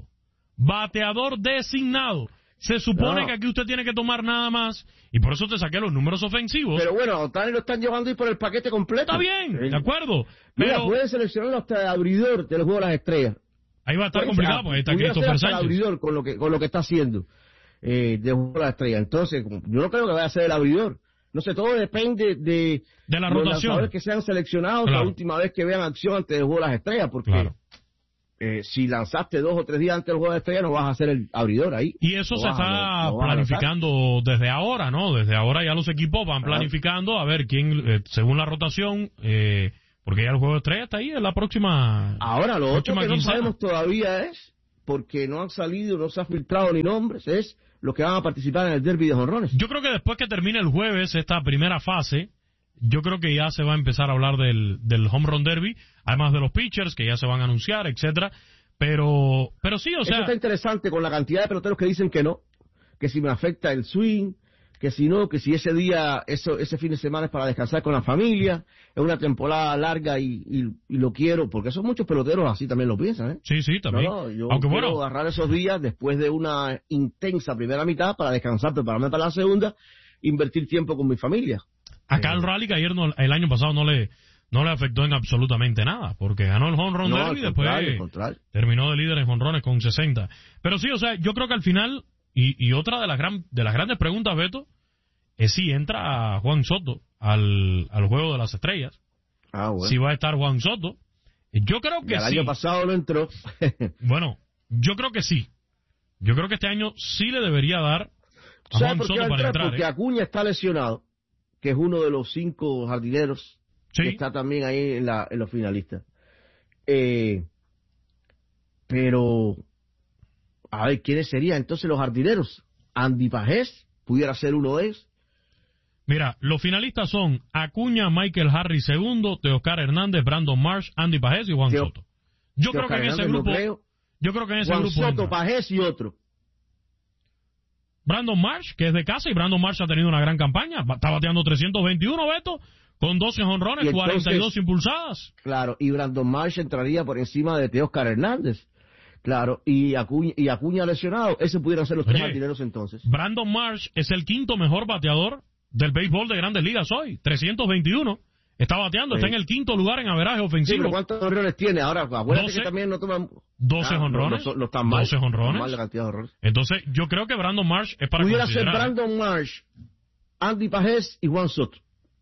Se supone que aquí usted tiene que tomar nada más, y por eso te saqué los números ofensivos. Pero bueno, Ohtani lo están llevando ahí por el paquete completo. Está bien, de acuerdo. Mira, puede seleccionarlo hasta el abridor del Juego de las Estrellas. Ahí va a estar complicado, porque ahí está Christopher Sánchez. El abridor con lo que está haciendo de Juego de las Estrellas. Entonces, yo no creo que vaya a ser el abridor. No sé, todo depende de la rotación. Los lanzadores que sean seleccionados la última vez que vean acción antes del Juego de las Estrellas, porque si lanzaste 2 o 3 días antes del juego de estrella, no vas a ser el abridor ahí. Y eso se está planificando desde ahora, ¿no? Desde ahora ya los equipos van planificando a ver quién, según la rotación, porque ya el juego de estrella está ahí en la próxima. Ahora, lo otro que no sabemos todavía es, porque no han salido, no se han filtrado ni nombres, es los que van a participar en el derby de jonrones. Yo creo que después que termine el jueves esta primera fase, yo creo que ya se va a empezar a hablar del home run derby, además de los pitchers que ya se van a anunciar, etcétera. Pero sí, o sea... Eso está interesante con la cantidad de peloteros que dicen que no, que si me afecta el swing, que si no, que si ese día, ese fin de semana es para descansar con la familia, es una temporada larga y lo quiero, porque son muchos peloteros así también lo piensan, ¿eh? Sí, también. Yo quiero agarrar esos días después de una intensa primera mitad para descansar, prepararme para la segunda, invertir tiempo con mi familia. Acá el Rally que ayer el año pasado no le afectó en absolutamente nada, porque ganó el home run derby y después terminó de líder en jonrones con 60. Pero sí, o sea, yo creo que al final, y otra de las grandes preguntas, Beto, es si entra Juan Soto al Juego de las Estrellas. Bueno. Si va a estar Juan Soto. Yo creo que sí. El año pasado no entró. Bueno, yo creo que sí. Yo creo que este año sí le debería dar a Juan Soto para entrar. Porque Acuña está lesionado, que es uno de los 5 jardineros que está también ahí en los finalistas. Pero, a ver, ¿quiénes serían entonces los jardineros? Andy Pajés, pudiera ser uno de ellos. Mira, los finalistas son Acuña, Michael Harris segundo, Teoscar Hernández, Brandon Marsh, Andy Pajés y Juan Soto. Yo creo que en ese grupo... Juan Soto, Pajés y otro. Brandon Marsh, que es de casa, y Brandon Marsh ha tenido una gran campaña. Está bateando 321, Beto, con 12 jonrones, 42 impulsadas. Claro, y Brandon Marsh entraría por encima de Teoscar Hernández. Claro, y Acuña lesionado. Ese pudieran ser los 3 jardineros entonces. Brandon Marsh es el 5º mejor bateador del béisbol de Grandes Ligas hoy. 321. Está bateando, está en el 5º lugar en averaje ofensivo. Sí, pero ¿cuántos jonrones tiene? Ahora, acuérdate que también no toman... 12 jonrones. No están mal. 12 jonrones. Mal la cantidad de jonrones. Entonces, yo creo que Brandon Marsh es para pudiera considerar. Ser Brandon Marsh, Andy Pajés y Juan Soto.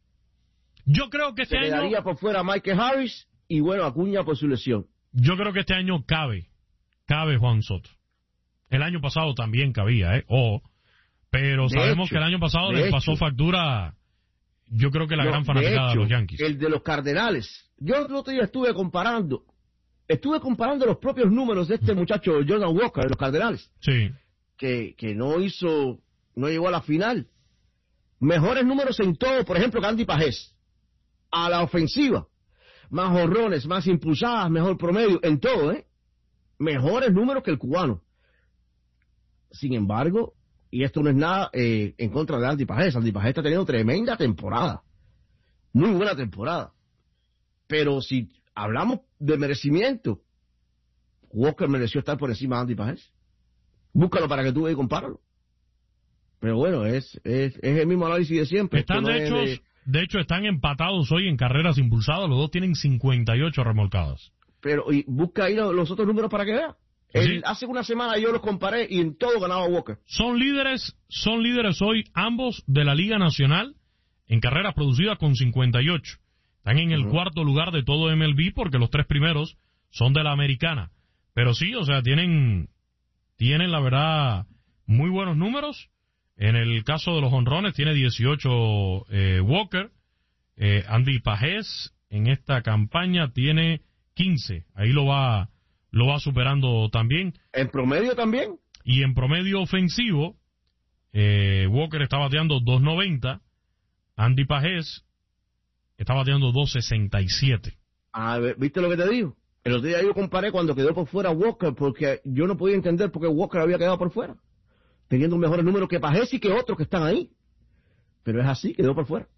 Yo creo que este año... quedaría por fuera Michael Harris y, bueno, Acuña por su lesión. Yo creo que este año cabe Juan Soto. El año pasado también cabía, pero sabemos que el año pasado les pasó factura... Yo creo que la gran fanaticada de los Yankees. El de los Cardenales. Yo el otro día estuve comparando los propios números de este muchacho Jordan Walker de los Cardenales. Sí. Que no llegó a la final. Mejores números en todo, por ejemplo, que Andy Pajés. A la ofensiva. Más jonrones, más impulsadas, mejor promedio, en todo, Mejores números que el cubano. Sin embargo, y esto no es nada en contra de Andy Pajés. Andy Pajés está teniendo tremenda temporada. Muy buena temporada. Pero si hablamos de merecimiento, Walker mereció estar por encima de Andy Pajés. Búscalo para que tú veas y compáralo. Pero bueno, es el mismo análisis de siempre. Están de hecho, están empatados hoy en carreras impulsadas. Los dos tienen 58 remolcadas. Pero y busca ahí los otros números para que veas. Hace una semana yo los comparé y en todo ganaba Walker. Son líderes hoy ambos de la Liga Nacional en carreras producidas con 58. Están en el 4º lugar de todo MLB porque los 3 primeros son de la Americana. Pero sí, o sea, tienen la verdad muy buenos números. En el caso de los jonrones tiene 18 Walker. Andy Pajés en esta campaña tiene 15. Ahí lo va superando también. ¿En promedio también? Y en promedio ofensivo, Walker está bateando 2.90, Andy Pajés está bateando 2.67. ¿Viste lo que te digo? El otro día yo comparé cuando quedó por fuera Walker, porque yo no podía entender por qué Walker había quedado por fuera, teniendo un mejor número que Pajés y que otros que están ahí. Pero es así, quedó por fuera.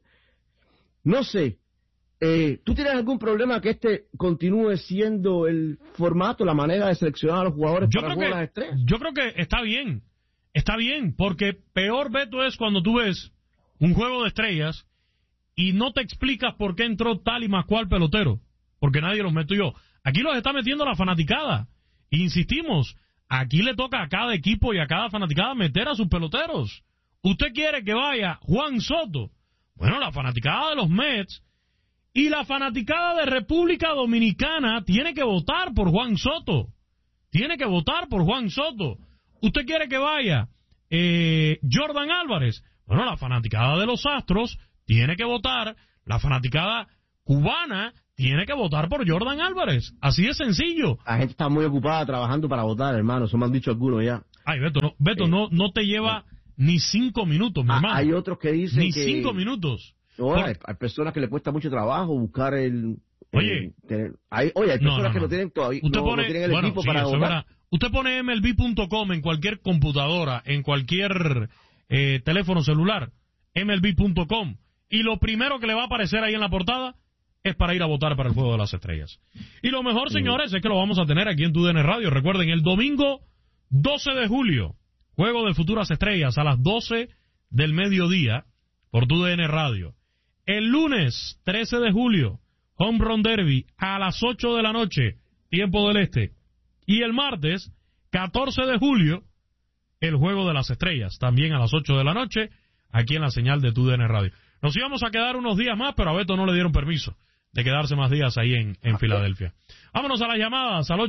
No sé. ¿Tú tienes algún problema que continúe siendo el formato, la manera de seleccionar a los jugadores para jugar las estrellas? Yo creo que está bien, porque peor, Beto, es cuando tú ves un juego de estrellas y no te explicas por qué entró tal y más cual pelotero, porque nadie los metió. Aquí los está metiendo la fanaticada. Insistimos, aquí le toca a cada equipo y a cada fanaticada meter a sus peloteros. ¿Usted quiere que vaya Juan Soto? Bueno, la fanaticada de los Mets Y la fanaticada de República Dominicana tiene que votar por Juan Soto. Tiene que votar por Juan Soto. ¿Usted quiere que vaya Jordan Álvarez? Bueno, la fanaticada de los Astros tiene que votar. La fanaticada cubana tiene que votar por Jordan Álvarez. Así de sencillo. La gente está muy ocupada trabajando para votar, hermano. Eso me han dicho algunos ya. Ay, Beto, no te lleva ni 5 minutos, mi hermano. Hay otros que dicen ni que... 5 minutos. Hay personas que le cuesta mucho trabajo buscar el... Oye, hay personas que no tienen todavía, no tienen el equipo para votar. Usted pone MLB.com en cualquier computadora, en cualquier teléfono celular, MLB.com, y lo primero que le va a aparecer ahí en la portada es para ir a votar para el Juego de las Estrellas. Y lo mejor, señores, es que lo vamos a tener aquí en TUDN Radio. Recuerden, el domingo 12 de julio, Juego de Futuras Estrellas a las 12 del mediodía por TUDN Radio. El lunes 13 de julio, Home Run Derby a las 8 de la noche, tiempo del este. Y el martes 14 de julio, el Juego de las Estrellas, también a las 8 de la noche, aquí en la señal de TUDN Radio. Nos íbamos a quedar unos días más, pero a Beto no le dieron permiso de quedarse más días ahí en Filadelfia. Vámonos a las llamadas al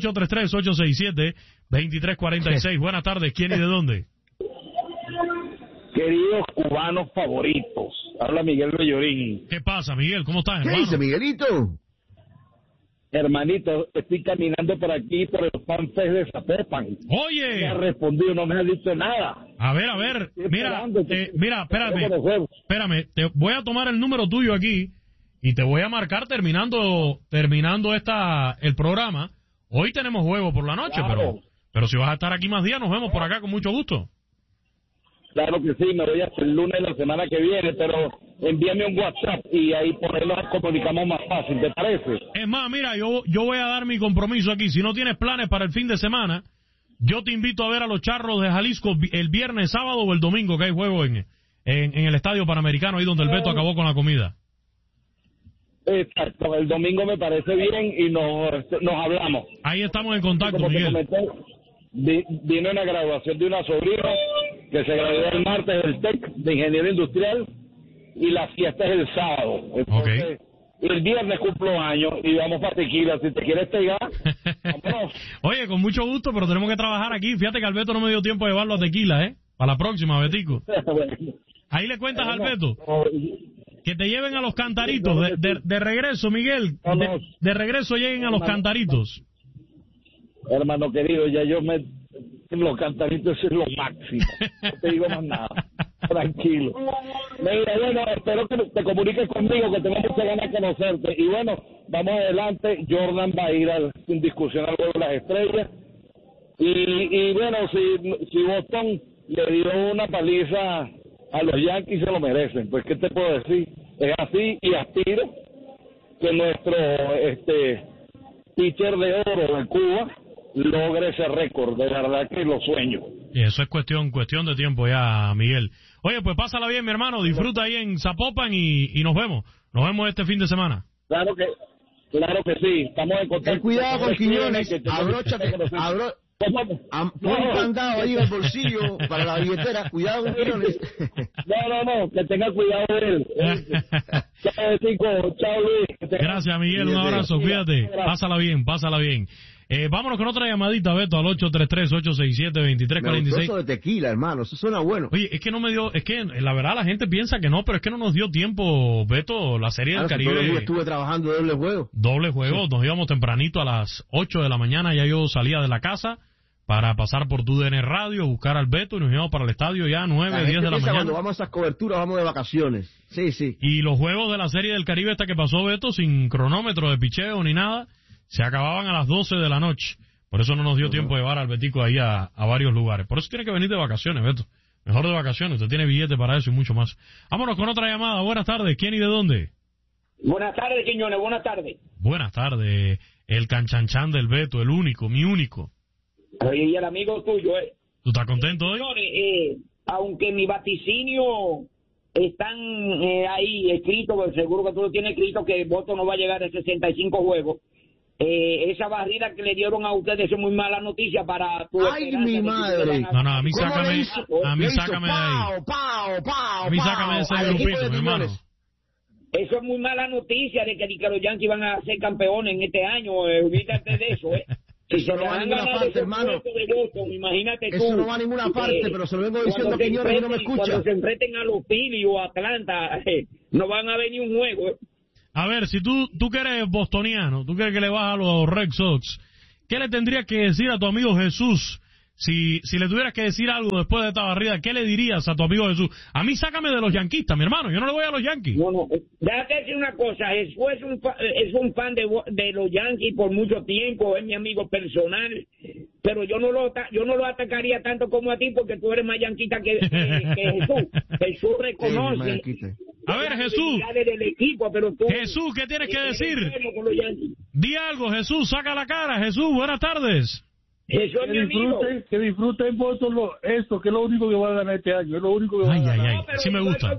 833-867-2346. Buenas tardes, ¿quién y de dónde? Queridos cubanos favoritos, habla Miguel Bellorín. ¿Qué pasa, Miguel? ¿Cómo estás, hermano? ¿Qué dice, Miguelito? Hermanito, estoy caminando por aquí por el FanFest de Zapopan. Oye. No me ha respondido, no me ha dicho nada. A ver, mira, espérame, te voy a tomar el número tuyo aquí y te voy a marcar terminando el programa. Hoy tenemos juego por la noche, claro. pero si vas a estar aquí más días, nos vemos por acá con mucho gusto. Claro que sí, me voy hasta el lunes de la semana que viene, pero envíame un WhatsApp y ahí por ahí nos comunicamos más fácil, ¿te parece? Es más, mira, yo voy a dar mi compromiso aquí. Si no tienes planes para el fin de semana, yo te invito a ver a los Charros de Jalisco el viernes, sábado o el domingo, que hay juego en el Estadio Panamericano, ahí donde el Beto acabó con la comida. Exacto, el domingo me parece bien y nos hablamos. Ahí estamos en contacto, Miguel. Vino una graduación de una sobrina que se graduó el martes del TEC de Ingeniería Industrial y la fiesta es el sábado. Entonces, el viernes cumplo años y vamos para Tequila. Si te quieres pegar, vámonos. Oye, con mucho gusto, pero tenemos que trabajar aquí. Fíjate que Alberto no me dio tiempo de llevarlo a Tequila, Para la próxima, Betico. Ahí le cuentas a Alberto que te lleven a los Cantaritos. De regreso, Miguel. De regreso lleguen a los Cantaritos. Hermano querido, ya los Cantaritos es lo máximo. No te digo más nada. Tranquilo. Mira, bueno, espero que te comuniques conmigo, que tengo mucha ganas de conocerte. Y bueno, vamos adelante. Jordan va a ir sin discusión al Juego de las Estrellas. Y bueno, si Boston le dio una paliza a los Yankees, se lo merecen. Pues, ¿qué te puedo decir? Es así y aspiro que nuestro pitcher de oro de Cuba logre ese récord, de verdad que lo sueño. Y eso es cuestión de tiempo ya, Miguel. Oye, pues pásala bien, mi hermano, disfruta ahí en Zapopan y nos vemos este fin de semana. Claro que sí, estamos en contacto. Ten cuidado con Quiñones, abróchate, pon un candado ahí en el bolsillo para la billetera, cuidado con Quiñones. No, que tenga cuidado de él. Chao, Tico, chao, Luis. Gracias, Miguel, un abrazo, cuídate, pásala bien. Vámonos con otra llamadita, Beto, al 833-867-2346. Eso de tequila, hermano, eso suena bueno. Oye, es que la verdad la gente piensa que no, pero es que no nos dio tiempo, Beto, la Serie del Caribe. Yo estuve trabajando doble juego. Sí. Nos íbamos tempranito a las 8 de la mañana, ya yo salía de la casa para pasar por TUDN Radio, buscar al Beto y nos íbamos para el estadio ya a 9, 10 de la mañana. Cuando vamos a esas coberturas vamos de vacaciones. Sí. Y los juegos de la Serie del Caribe esta que pasó, Beto, sin cronómetro de picheo ni nada, se acababan a las 12 de la noche. Por eso no nos dio tiempo de llevar al Betico ahí a varios lugares. Por eso tiene que venir de vacaciones, Beto. Mejor de vacaciones. Usted tiene billete para eso y mucho más. Vámonos con otra llamada. Buenas tardes. ¿Quién y de dónde? Buenas tardes, Quiñones. Buenas tardes. Buenas tardes. El canchanchan del Beto, el único, mi único. Y el amigo tuyo, ¿Tú estás contento hoy? Señores, aunque mi vaticinio están ahí escritos, seguro que tú lo tienes escrito, que Boston no va a llegar a 65 juegos. Esa barrida que le dieron a ustedes es muy mala noticia para tu ¡ay, mi madre! No, a mí sácame de ahí. A mí sácame de ese grupito, mi hermano. Eso es muy mala noticia de que los Yankees van a ser campeones en este año. Olvídate de eso, Si eso no va a ninguna parte, hermano. De Boston, imagínate eso tú, no va a ninguna parte, pero se lo vengo diciendo a Quiñones y no me escucha. Cuando se enfrenten a los Phillies o Atlanta, no van a ver ni un juego. A ver, si tú que eres bostoniano, tú crees que le vas a los Red Sox, ¿qué le tendrías que decir a tu amigo Jesús? Si le tuvieras que decir algo después de esta barrida, ¿qué le dirías a tu amigo Jesús? A mí sácame de los yanquistas, mi hermano, yo no le voy a los Yankees. No, déjate decir una cosa, Jesús es un fan de los Yankees por mucho tiempo, es mi amigo personal, pero yo no lo atacaría tanto como a ti porque tú eres más yanquista que Jesús. Jesús reconoce. A ver, Jesús. Del equipo, pero tú, Jesús, ¿qué tienes que decir? Di algo, Jesús, saca la cara. Jesús, buenas tardes. Eso es mi amigo. Que disfruten Boston esto, que es lo único que va a ganar este año. Es lo único que va a ganar. No, sí me gusta.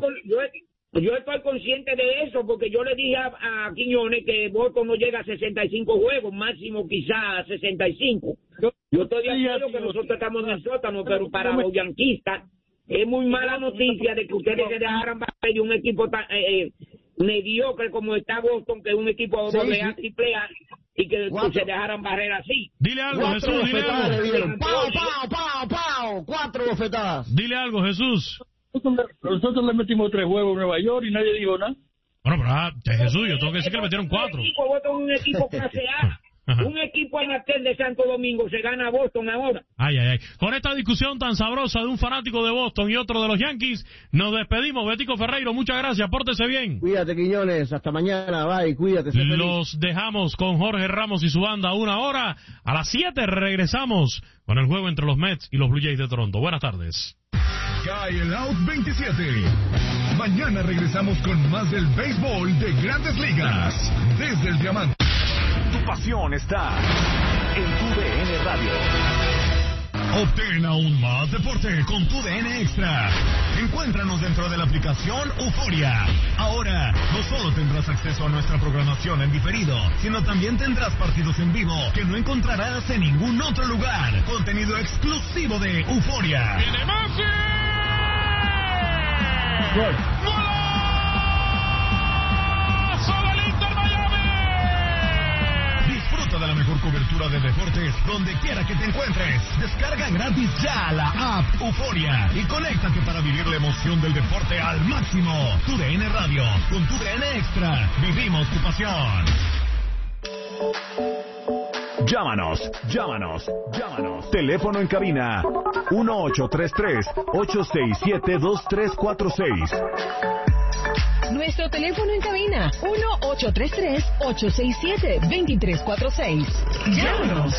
Yo estoy consciente de eso, porque yo le dije a Quiñones que Boston no llega a 65 juegos, máximo quizá a 65. Yo estoy de acuerdo que nosotros estamos en el sótano, pero para los yanquistas es muy mala noticia de que ustedes se dejaran bajar de un equipo tan mediocre como está Boston, que es un equipo doble A, triple A, y que se dejaran barrer así. Dile algo, Jesús, dile algo. ¡Pau! 4 bofetadas. Dile algo, Jesús. Nosotros le metimos 3 juegos en Nueva York y nadie dijo nada. Bueno, pero Jesús, yo tengo que decir que le metieron 4. Un equipo clase A. Un equipo amateur de Santo Domingo se gana a Boston ahora. Ay. Con esta discusión tan sabrosa de un fanático de Boston y otro de los Yankees, nos despedimos. Betico Ferreiro, muchas gracias, pórtese bien. Cuídate, Quiñones, hasta mañana, bye, cuídate. Los dejamos con Jorge Ramos y su banda 1 hora. A las 7 regresamos con el juego entre los Mets y los Blue Jays de Toronto. Buenas tardes. Cae el Out 27. Mañana regresamos con más del béisbol de Grandes Ligas. Desde el Diamante. Tu pasión está en TUDN Radio. Obtén aún más deporte con TUDN Extra. Encuéntranos dentro de la aplicación Euforia. Ahora, no solo tendrás acceso a nuestra programación en diferido, sino también tendrás partidos en vivo que no encontrarás en ningún otro lugar. Contenido exclusivo de Euforia. ¡Viene Messi! ¡Gol! Disfruta de la mejor cobertura de deportes donde quiera que te encuentres. Descarga gratis ya la app Euforia y conéctate para vivir la emoción del deporte al máximo. TUDN Radio, con TUDN Extra, vivimos tu pasión. Llámanos. Teléfono en cabina 1-833-867-2346. Nuestro teléfono en cabina 1-833-867-2346. Llámanos.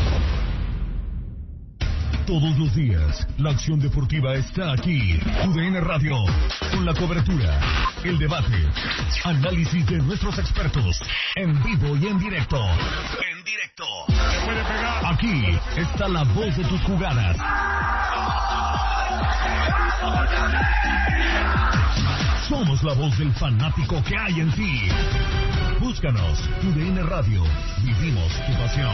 Todos los días, la acción deportiva está aquí. TUDN Radio, con la cobertura, el debate, análisis de nuestros expertos, en vivo y en directo. Aquí está la voz de tus jugadas. Somos la voz del fanático que hay en ti. Búscanos, TUDN Radio, vivimos tu pasión.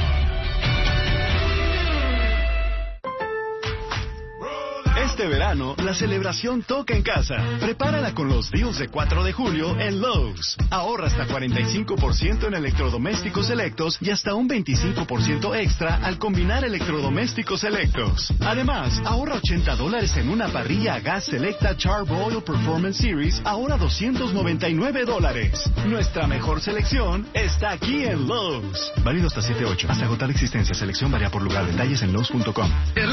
Este verano, la celebración toca en casa. Prepárala con los deals de 4 de julio en Lowe's. Ahorra hasta 45% en electrodomésticos selectos y hasta un 25% extra al combinar electrodomésticos selectos. Además, ahorra $80 en una parrilla a gas selecta Char-Broil Performance Series, ahora $299. Nuestra mejor selección está aquí en Lowe's. Válido hasta 7/8. Hasta agotar existencia. Selección varía por lugar. Detalles en Lowe's.com.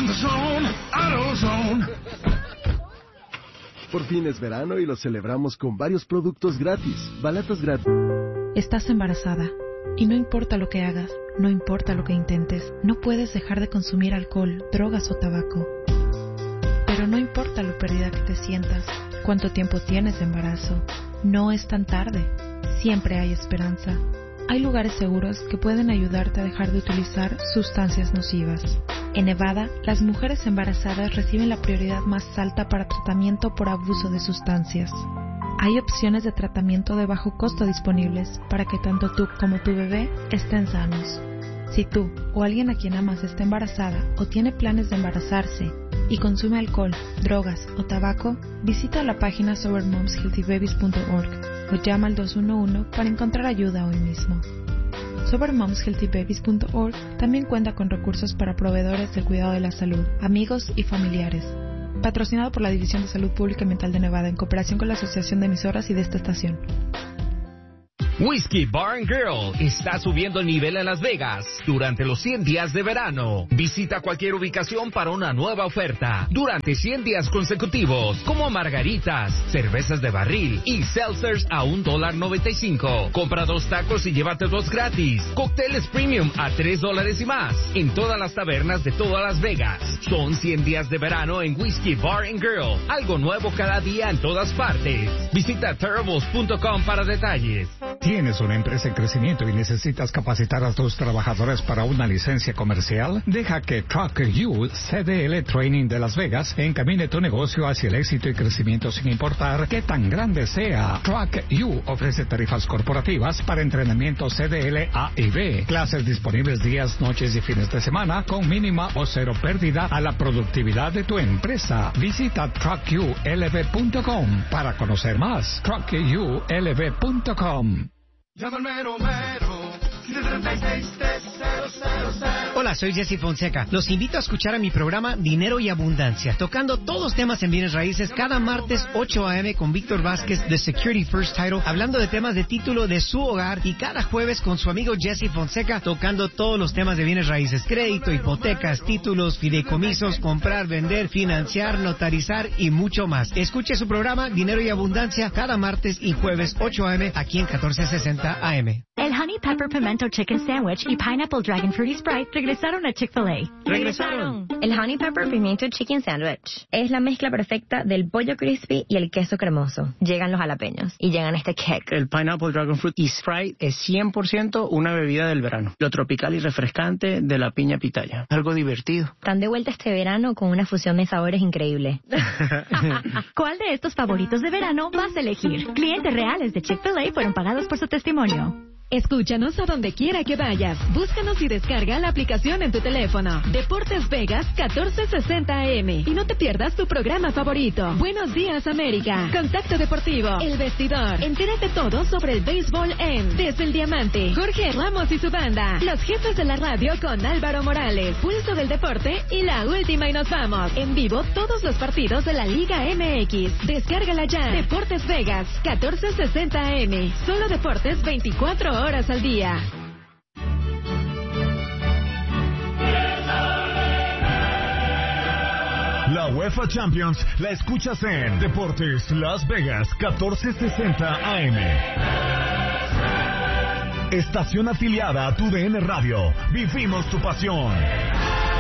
Por fin es verano y lo celebramos con varios productos gratis, balatas gratis. Estás embarazada y no importa lo que hagas, no importa lo que intentes, no puedes dejar de consumir alcohol, drogas o tabaco. Pero no importa lo perdida que te sientas, cuánto tiempo tienes de embarazo, no es tan tarde, siempre hay esperanza. Hay lugares seguros que pueden ayudarte a dejar de utilizar sustancias nocivas. En Nevada, las mujeres embarazadas reciben la prioridad más alta para tratamiento por abuso de sustancias. Hay opciones de tratamiento de bajo costo disponibles para que tanto tú como tu bebé estén sanos. Si tú o alguien a quien amas está embarazada o tiene planes de embarazarse y consume alcohol, drogas o tabaco, visita la página sobermomshealthybabies.org o llama al 211 para encontrar ayuda hoy mismo. SupermomsHealthyBabies.org también cuenta con recursos para proveedores del cuidado de la salud, amigos y familiares. Patrocinado por la División de Salud Pública y Mental de Nevada en cooperación con la Asociación de Emisoras y de esta estación. Whiskey Bar & Grill está subiendo el nivel en Las Vegas durante los 100 días de verano. Visita cualquier ubicación para una nueva oferta durante 100 días consecutivos, como margaritas, cervezas de barril y seltzers a $1.95. Compra 2 tacos y llévate 2 gratis. Cócteles premium a $3 y más en todas las tabernas de todas Las Vegas. Son 100 días de verano en Whiskey Bar & Grill. Algo nuevo cada día en todas partes. Visita terribles.com para detalles. ¿Tienes una empresa en crecimiento y necesitas capacitar a tus trabajadores para una licencia comercial? Deja que Truck You CDL Training de Las Vegas encamine tu negocio hacia el éxito y crecimiento sin importar qué tan grande sea. Truck You ofrece tarifas corporativas para entrenamiento CDL A y B, clases disponibles días, noches y fines de semana con mínima o cero pérdida a la productividad de tu empresa. Visita truckyoulv.com para conocer más. truckyoulv.com. Llama al mero mero, 736-3000. Hola, soy Jesse Fonseca. Los invito a escuchar a mi programa Dinero y Abundancia, tocando todos los temas en bienes raíces cada martes 8 a.m. con Víctor Vázquez de Security First Title, hablando de temas de título de su hogar, y cada jueves con su amigo Jesse Fonseca, tocando todos los temas de bienes raíces: crédito, hipotecas, títulos, fideicomisos, comprar, vender, financiar, notarizar y mucho más. Escuche su programa Dinero y Abundancia cada martes y jueves 8 a.m. aquí en 1460 AM. El Honey Pepper Pimento Chicken Sandwich y Pineapple Dragon Fruity Sprite regresaron a Chick-fil-A. ¡Regresaron! El Honey Pepper Pimento Chicken Sandwich es la mezcla perfecta del pollo crispy y el queso cremoso. Llegan los jalapeños y llegan este kick. El Pineapple Dragon Fruit y Sprite es 100% una bebida del verano. Lo tropical y refrescante de la piña pitaya. Algo divertido. Están de vuelta este verano con una fusión de sabores increíble. ¿Cuál de estos favoritos de verano vas a elegir? Clientes reales de Chick-fil-A fueron pagados por su testimonio. Escúchanos a donde quiera que vayas. Búscanos y descarga la aplicación en tu teléfono. Deportes Vegas 1460 AM. Y no te pierdas tu programa favorito. Buenos Días América. Contacto Deportivo. El Vestidor. Entérate todo sobre el béisbol en Desde el Diamante. Jorge Ramos y su banda. Los Jefes de la Radio con Álvaro Morales. Pulso del Deporte y La Última y Nos Vamos. En vivo todos los partidos de la Liga MX. Descárgala ya. Deportes Vegas 1460 AM. Solo deportes 24 horas al día. La UEFA Champions la escuchas en Deportes Las Vegas 1460 AM. Estación afiliada a tu DN Radio. Vivimos tu pasión.